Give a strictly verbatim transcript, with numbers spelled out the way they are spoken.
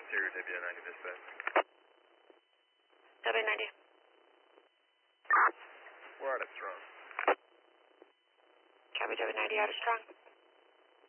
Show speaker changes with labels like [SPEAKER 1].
[SPEAKER 1] Interior W ninety dispatch.
[SPEAKER 2] W ninety.
[SPEAKER 1] We're out of strong.
[SPEAKER 2] Copy W ninety out of strong.